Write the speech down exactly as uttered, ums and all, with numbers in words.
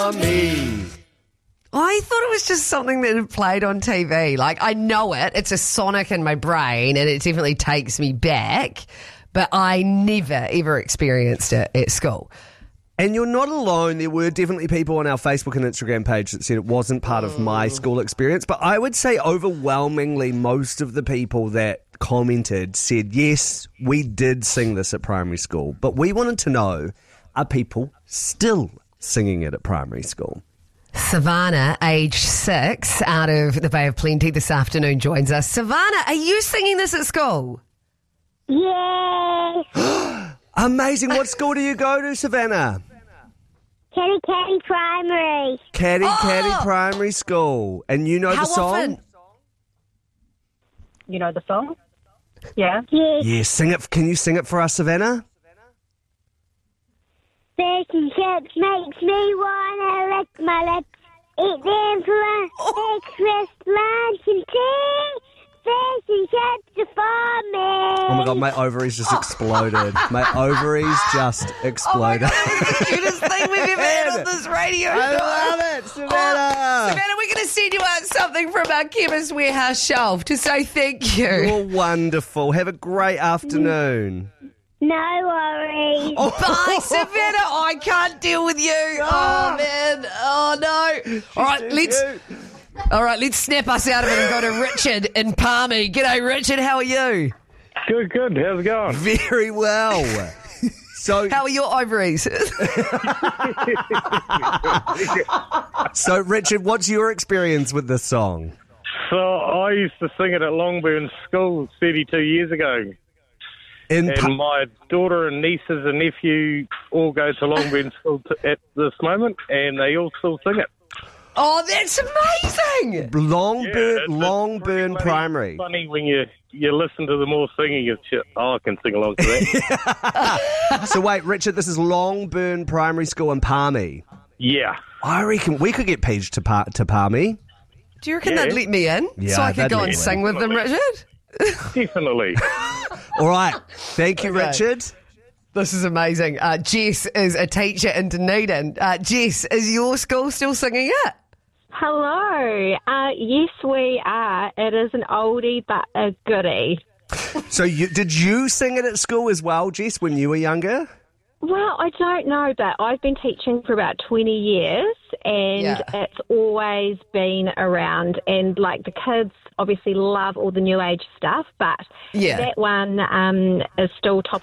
for me. I thought it was just something that had played on T V. Like, I know it. It's a sonic in my brain, and it definitely takes me back. But I never, ever experienced it at school. And you're not alone. There were definitely people on our Facebook and Instagram page that said it wasn't part of my school experience. But I would say overwhelmingly most of the people that commented said, yes, we did sing this at primary school. But we wanted to know, are people still singing it at primary school? Savannah, age six, out of the Bay of Plenty this afternoon, joins us. Savannah, are you singing this at school? Yes. Amazing. What school do you go to, Savannah? Caddy Caddy Primary. Caddy Oh! Caddy Primary School. And you know How the song? often? You know the song? Yeah. Yes. Yeah, sing it. Can you sing it for us, Savannah? Fish and chips makes me wanna lick my lips. Eat them for breakfast, lunch and tea. Fish and chips are for me. Oh my God, my ovaries just exploded. My ovaries just exploded. Oh my God, the cutest thing we've ever had on this radio show. I love it, Savannah. Oh, Savannah, we're going to send you out something from our Chemist Warehouse shelf to say thank you. You're wonderful. Have a great afternoon. No worries. Bye, Savannah. Oh, I can't deal with you. Oh, man. Oh, no. All right, let's... All right, let's snap us out of it and go to Richard in Palmy. G'day, Richard. How are you? Good, good. How's it going? Very well. So, How are your ovaries? so Richard, what's your experience with this song? So I used to sing it at Longburn School thirty-two years ago. In And Pa- my daughter and nieces and nephew all go to Longburn School t- at this moment, and they all still sing it. Oh, that's amazing. Longburn, it's- it's Longburn pretty Primary. Funny when you, you listen to them all singing, it's just, oh, I can sing along to that. So wait, Richard, this is Longburn Primary School in Palmy. Yeah. I reckon we could get Paige to, pa- to Palmy. Do you reckon Yeah. they'd let me in Yeah, so I could they'd go let and you in. sing with them, Richard? Definitely. All right. Thank you, Okay. Richard. This is amazing. Uh, Jess is a teacher in Dunedin. Uh, Jess, is your school still singing it? Hello. Uh, yes, we are. It is an oldie but a goodie. So you, did you sing it at school as well, Jess, when you were younger? Well, I don't know, but I've been teaching for about twenty years, and Yeah. it's always been around. And, like, the kids obviously love all the new age stuff, but Yeah. that one um, is still top